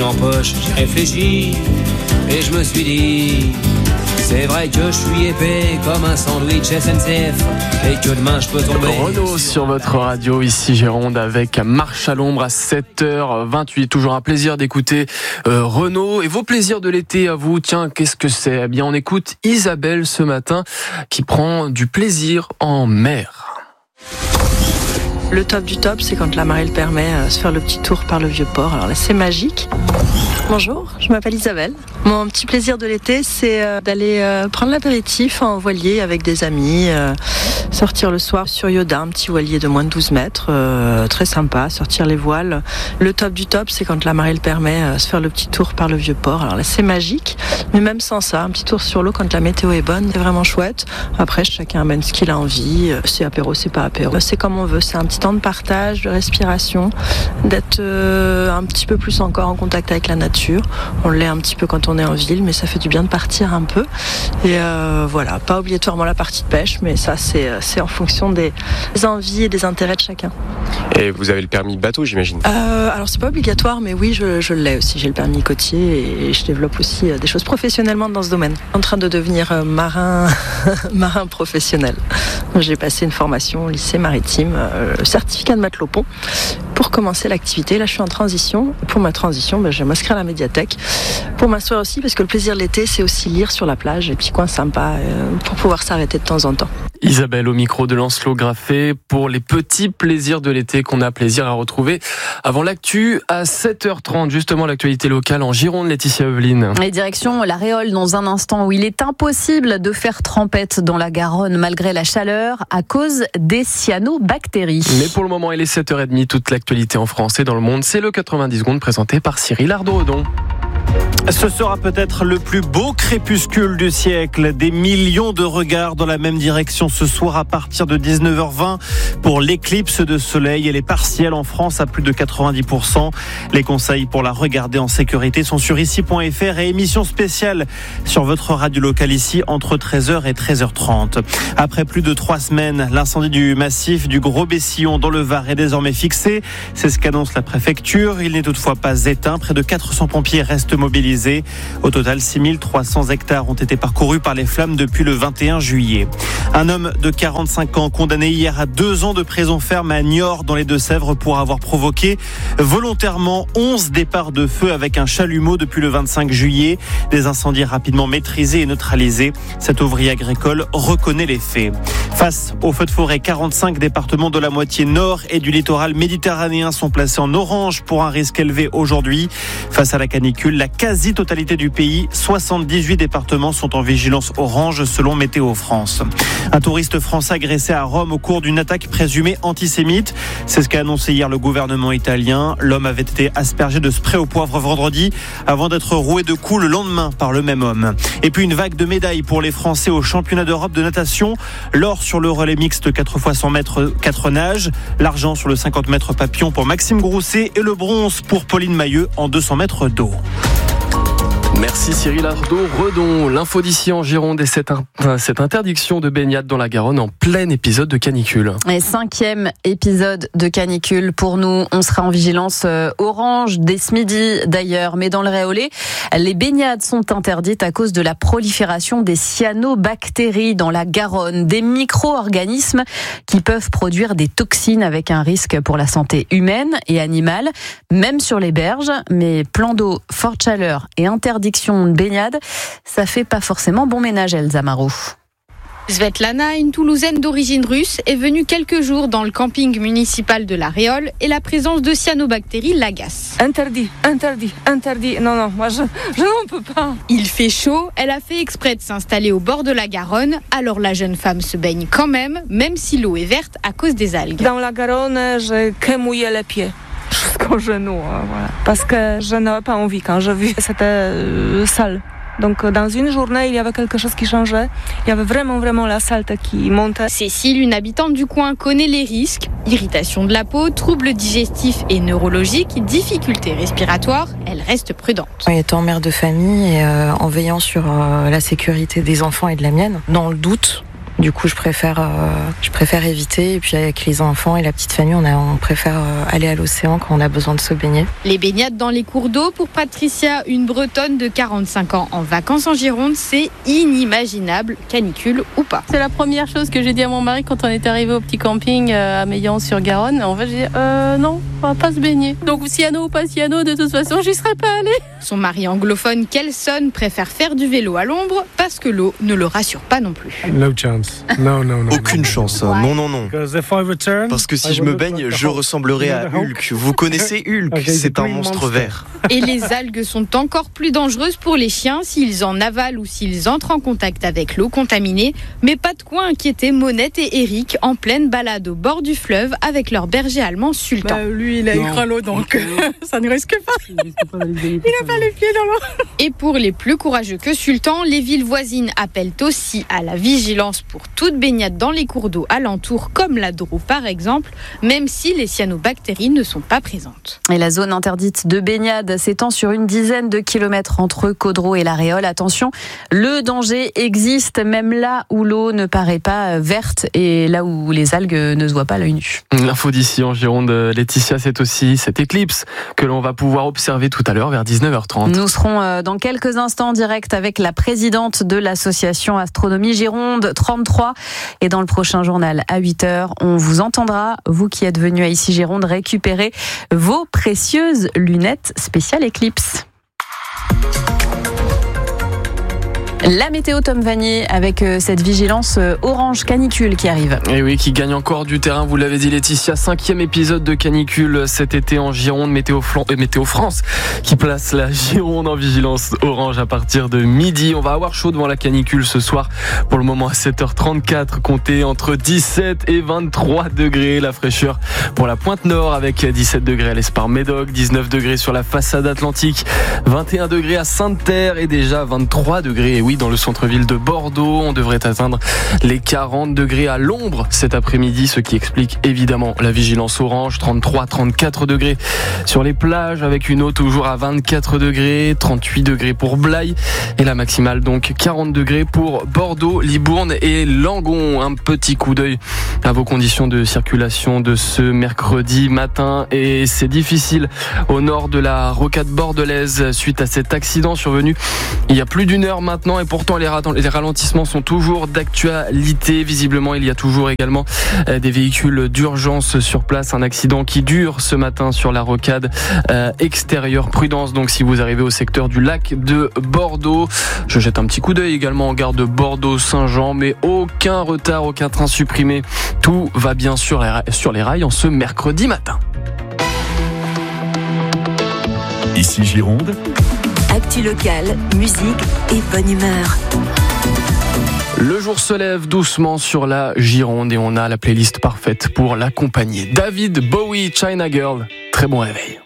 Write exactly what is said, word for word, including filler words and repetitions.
en poche, j'ai réfléchi et je me suis dit, c'est vrai que je suis épais comme un sandwich S N C F et que demain je peux tomber. Renaud sur votre radio, ici Gironde avec Marche à l'ombre à sept heures vingt-huit. Toujours un plaisir d'écouter euh, Renaud. Et vos plaisirs de l'été à vous, tiens, qu'est-ce que c'est ? Eh bien, on écoute Isabelle ce matin qui prend du plaisir en mer. Le top du top, c'est quand la marée le permet, euh, se faire le petit tour par le vieux port. Alors là, c'est magique. Bonjour, je m'appelle Isabelle. Mon petit plaisir de l'été, c'est euh, d'aller euh, prendre l'apéritif en voilier avec des amis, euh, sortir le soir sur Yoda, un petit voilier de moins de douze mètres, euh, très sympa, sortir les voiles. Le top du top, c'est quand la marée le permet, euh, se faire le petit tour par le vieux port. Alors là, c'est magique, mais même sans ça, un petit tour sur l'eau quand la météo est bonne, c'est vraiment chouette. Après, chacun amène ce qu'il a envie. C'est apéro, c'est pas apéro. C'est comme on veut, c'est un petit temps de partage, de respiration, d'être euh, un petit peu plus encore en contact avec la nature. On l'est un petit peu quand on est en ville, mais ça fait du bien de partir un peu. Et euh, voilà, pas obligatoirement la partie de pêche, mais ça c'est, c'est en fonction des envies et des intérêts de chacun. Et vous avez le permis bateau, j'imagine ? euh, Alors c'est pas obligatoire, mais oui, je, je l'ai aussi. J'ai le permis côtier et je développe aussi des choses professionnellement dans ce domaine. En train de devenir marin, marin professionnel. J'ai passé une formation au lycée maritime, euh, certificat de matelot pont, pour commencer l'activité. Là, je suis en transition. Pour ma transition, ben, je vais m'inscrire à la médiathèque pour m'instruire aussi, parce que le plaisir de l'été, c'est aussi lire sur la plage, et puis coin sympa, euh, pour pouvoir s'arrêter de temps en temps. Isabelle au micro de Lancelot Graffé pour les petits plaisirs de l'été qu'on a plaisir à retrouver avant l'actu à sept heures trente. Justement, l'actualité locale en Gironde, Laetitia Eveline. Et direction la Réole dans un instant où il est impossible de faire trempette dans la Garonne malgré la chaleur à cause des cyanobactéries. Mais pour le moment, il est sept heures trente. Toute l'actualité en France et dans le monde, c'est le quatre-vingt-dix secondes présenté par Cyril Ardo-Redon. Ce sera peut-être le plus beau crépuscule du siècle. Des millions de regards dans la même direction ce soir à partir de dix-neuf heures vingt pour l'éclipse de soleil. Elle est partielle en France à plus de quatre-vingt-dix pour cent. Les conseils pour la regarder en sécurité sont sur ici point f r et émission spéciale sur votre radio locale ici entre treize heures et treize heures trente. Après plus de trois semaines, l'incendie du massif du Gros Bessillon dans le Var est désormais fixé. C'est ce qu'annonce la préfecture. Il n'est toutefois pas éteint. Près de quatre cents pompiers restent mobilisés. Au total, six mille trois cents hectares ont été parcourus par les flammes depuis le vingt et un juillet. Un homme de quarante-cinq ans condamné hier à deux ans de prison ferme à Niort dans les Deux-Sèvres pour avoir provoqué volontairement onze départs de feu avec un chalumeau depuis le vingt-cinq juillet. Des incendies rapidement maîtrisés et neutralisés. Cet ouvrier agricole reconnaît les faits. Face aux feux de forêt, quarante-cinq départements de la moitié nord et du littoral méditerranéen sont placés en orange pour un risque élevé aujourd'hui. Face à la canicule, la quasi-totalité du pays, soixante-dix-huit départements sont en vigilance orange selon Météo France. Un touriste français agressé à Rome au cours d'une attaque présumée antisémite. C'est ce qu'a annoncé hier le gouvernement italien. L'homme avait été aspergé de spray au poivre vendredi avant d'être roué de coups le lendemain par le même homme. Et puis une vague de médailles pour les Français au championnat d'Europe de natation. L'or sur le relais mixte quatre fois cent mètres, quatre nages. L'argent sur le cinquante mètres papillon pour Maxime Grousset et le bronze pour Pauline Mailleux en deux cents mètres d'eau. Merci Cyril Ardo-Redon. L'info d'ici en Gironde et cette, cette interdiction de baignade dans la Garonne en plein épisode de canicule. Et cinquième épisode de canicule pour nous. On sera en vigilance orange dès ce midi d'ailleurs. Mais dans le Réolais, les baignades sont interdites à cause de la prolifération des cyanobactéries dans la Garonne. Des micro-organismes qui peuvent produire des toxines avec un risque pour la santé humaine et animale, même sur les berges. Mais plan d'eau, forte chaleur et interdiction de baignade, ça fait pas forcément bon ménage, Elsa Marot. Svetlana, une Toulousaine d'origine russe, est venue quelques jours dans le camping municipal de la Réole et la présence de cyanobactéries l'agace. Interdit, interdit, interdit. Non, non, moi je, je n'en peux pas. Il fait chaud, elle a fait exprès de s'installer au bord de la Garonne, alors la jeune femme se baigne quand même, même si l'eau est verte à cause des algues. Dans la Garonne, j'ai que mouillé les pieds. Jusqu'au genou, voilà. Parce que je n'avais pas envie quand j'ai vu. C'était euh, sale. Donc dans une journée, il y avait quelque chose qui changeait. Il y avait vraiment, vraiment la saleté qui montait. Cécile, une habitante du coin, connaît les risques. Irritation de la peau, troubles digestifs et neurologiques, difficultés respiratoires. Elle reste prudente. En étant mère de famille et euh, en veillant sur euh, la sécurité des enfants et de la mienne, dans le doute, Du coup, je préfère, euh, je préfère éviter. Et puis avec les enfants et la petite famille, on, a, on préfère euh, aller à l'océan quand on a besoin de se baigner. Les baignades dans les cours d'eau, pour Patricia, une Bretonne de quarante-cinq ans en vacances en Gironde, c'est inimaginable, canicule ou pas. C'est la première chose que j'ai dit à mon mari quand on est arrivé au petit camping à Meillan-sur-Garonne. En fait, j'ai dit euh, non, on va pas se baigner. Donc Ciano ou pas Ciano, de toute façon, j'y serais pas allée. Son mari anglophone, Kelson, préfère faire du vélo à l'ombre parce que l'eau ne le rassure pas non plus. No chance. No, no, no. Aucune chance. Non, non, non. Parce que si je me baigne, je ressemblerai à Hulk. Vous connaissez Hulk? C'est un monstre vert. Et les algues sont encore plus dangereuses pour les chiens s'ils en avalent ou s'ils entrent en contact avec l'eau contaminée. Mais pas de quoi inquiéter Monette et Eric en pleine balade au bord du fleuve avec leur berger allemand Sultan. Bah, lui, il a écrit à l'eau, donc ça ne risque pas. Il n'a pas les pieds dans l'eau. Et pour les plus courageux que Sultan, les villes voisines appellent aussi à la vigilance pour toute baignade dans les cours d'eau alentours, comme la Drou par exemple, même si les cyanobactéries ne sont pas présentes. Et la zone interdite de baignade s'étend sur une dizaine de kilomètres entre Caudrot et la Réole. Attention, le danger existe même là où l'eau ne paraît pas verte et là où les algues ne se voient pas à l'œil nu. L'info d'ici en Gironde, Laetitia, c'est aussi cette éclipse que l'on va pouvoir observer tout à l'heure vers dix-neuf heures trente. Nous serons dans quelques instants en direct avec la présidente de l'association Astronomie Gironde trente-trois. Et dans le prochain journal à huit heures, on vous entendra, vous qui êtes venus à Ici Gironde, récupérer vos précieuses lunettes spéciales éclipse. La météo, Tom Vanier, avec cette vigilance orange canicule qui arrive. Et oui, qui gagne encore du terrain, vous l'avez dit Laetitia, cinquième épisode de canicule cet été en Gironde. Météo, Flan- euh, Météo France qui place la Gironde en vigilance orange à partir de midi. On va avoir chaud devant la canicule ce soir. Pour le moment à sept heures trente-quatre, comptez entre dix-sept et vingt-trois degrés. La fraîcheur pour la pointe nord avec dix-sept degrés à l'Espar-Médoc, dix-neuf degrés sur la façade atlantique, vingt et un degrés à Sainte-Terre et déjà vingt-trois degrés. Et oui, dans le centre-ville de Bordeaux, on devrait atteindre les quarante degrés à l'ombre cet après-midi, ce qui explique évidemment la vigilance orange. Trente-trois, trente-quatre degrés sur les plages avec une eau toujours à vingt-quatre degrés, trente-huit degrés pour Blaye et la maximale donc quarante degrés pour Bordeaux, Libourne et Langon. Un petit coup d'œil à vos conditions de circulation de ce mercredi matin et c'est difficile au nord de la rocade bordelaise suite à cet accident survenu il y a plus d'une heure maintenant. Et pourtant les ralentissements sont toujours d'actualité. Visiblement il y a toujours également des véhicules d'urgence sur place. Un accident qui dure ce matin sur la rocade euh, extérieure. Prudence donc si vous arrivez au secteur du lac de Bordeaux. Je jette un petit coup d'œil également en gare de Bordeaux-Saint-Jean, mais aucun retard, aucun train supprimé. Tout va bien sur les rails, sur les rails en ce mercredi matin. Ici Gironde. Actu locale, musique et bonne humeur. Le jour se lève doucement sur la Gironde et on a la playlist parfaite pour l'accompagner. David Bowie, China Girl. Très bon réveil.